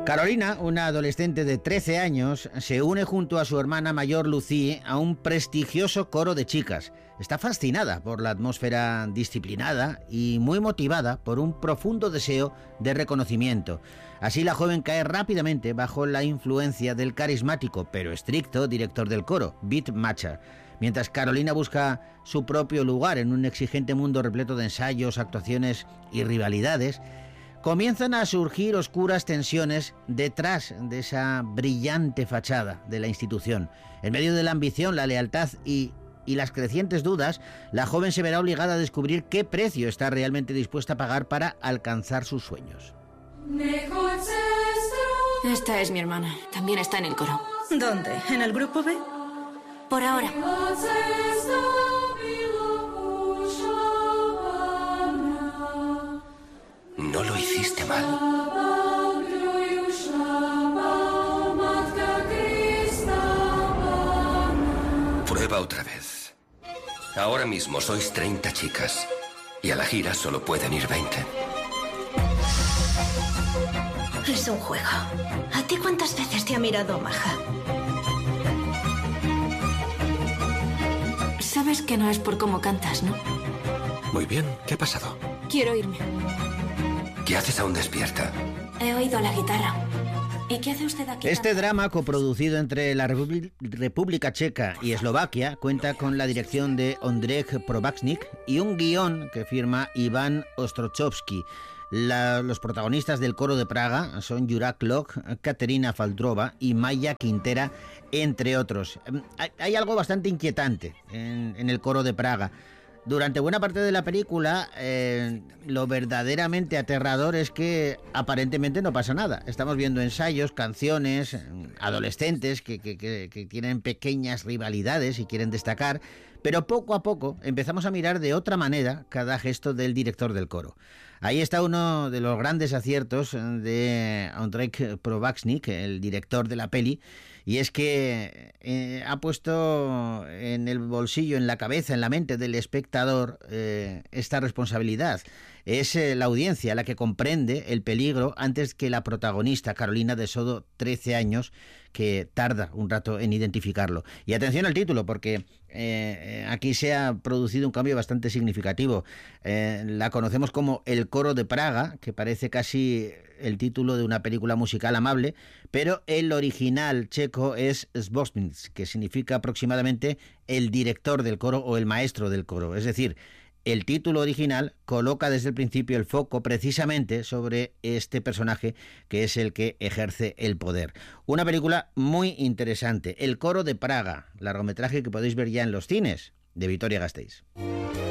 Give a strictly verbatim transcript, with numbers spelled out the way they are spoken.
Carolina, una adolescente de trece años, se une junto a su hermana mayor Lucie a un prestigioso coro de chicas. Está fascinada por la atmósfera disciplinada y muy motivada por un profundo deseo de reconocimiento. Así la joven cae rápidamente bajo la influencia del carismático pero estricto director del coro, Beat Macha. Mientras Carolina busca su propio lugar en un exigente mundo repleto de ensayos, actuaciones y rivalidades, comienzan a surgir oscuras tensiones detrás de esa brillante fachada de la institución. En medio de la ambición, la lealtad y, y las crecientes dudas, la joven se verá obligada a descubrir qué precio está realmente dispuesta a pagar para alcanzar sus sueños. Esta es mi hermana. También está en el coro. ¿Dónde? ¿En el grupo B? Por ahora. No lo hiciste mal. Prueba otra vez. Ahora mismo sois treinta chicas y a la gira solo pueden ir veinte. Es un juego. ¿A ti cuántas veces te ha mirado Maja? Sabes que no es por cómo cantas, ¿no? Muy bien. ¿Qué ha pasado? Quiero irme. ¿Qué haces aún despierta? He oído la guitarra. ¿Y qué hace usted aquí? Este drama, coproducido entre la Repu- República Checa y Eslovaquia, cuenta con la dirección de Ondřej Prováčnik y un guión que firma Iván Ostrochovsky. La, los protagonistas del coro de Praga son Juraj Klok, Katerina Faldrova y Maya Quintera, entre otros. Hay, hay algo bastante inquietante en, en el coro de Praga. Durante buena parte de la película, eh, lo verdaderamente aterrador es que aparentemente no pasa nada. Estamos viendo ensayos, canciones, adolescentes que, que, que, que tienen pequeñas rivalidades y quieren destacar, pero poco a poco empezamos a mirar de otra manera cada gesto del director del coro. Ahí está uno de los grandes aciertos de Ondřej Prováčnik, el director de la peli, y es que eh, ha puesto en el bolsillo, en la cabeza, en la mente del espectador eh, esta responsabilidad. Es eh, la audiencia la que comprende el peligro antes que la protagonista, Carolina, de solo trece años, que tarda un rato en identificarlo. Y atención al título, porque eh, aquí se ha producido un cambio bastante significativo. Eh, la conocemos como El coro de Praga, que parece casi el título de una película musical amable, pero el original checo es Zbosnic, que significa aproximadamente el director del coro o el maestro del coro. Es decir, el título original coloca desde el principio el foco precisamente sobre este personaje que es el que ejerce el poder. Una película muy interesante, El coro de Praga, largometraje que podéis ver ya en los cines, de Vitoria Gasteiz.